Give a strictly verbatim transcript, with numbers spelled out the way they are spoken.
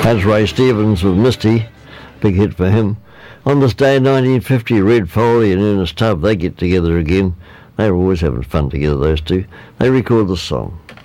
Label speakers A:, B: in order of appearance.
A: That's Ray Stevens with Misty, big hit for him. On this day in nineteen fifty, Red Foley and Ernest Tubb, they get together again. They were always having fun together, those two. They record this song.